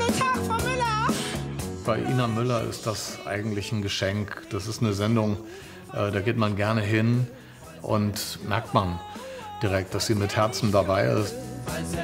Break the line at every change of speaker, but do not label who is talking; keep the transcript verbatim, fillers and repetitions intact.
Guten Tag, Frau Müller.
Bei Ina Müller ist das eigentlich ein Geschenk. Das ist eine Sendung, äh, da geht man gerne hin und merkt man direkt, dass sie mit Herzen dabei ist.